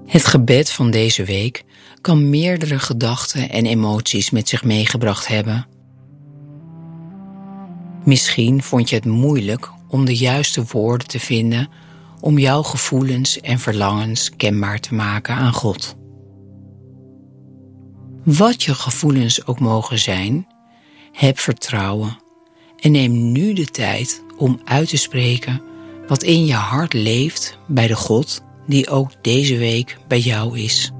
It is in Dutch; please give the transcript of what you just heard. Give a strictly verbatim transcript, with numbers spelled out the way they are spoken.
Het gebed van deze week kan meerdere gedachten en emoties met zich meegebracht hebben. Misschien vond je het moeilijk om de juiste woorden te vinden om jouw gevoelens en verlangens kenbaar te maken aan God. Wat je gevoelens ook mogen zijn, heb vertrouwen en neem nu de tijd om uit te spreken wat in je hart leeft bij de God die ook deze week bij jou is.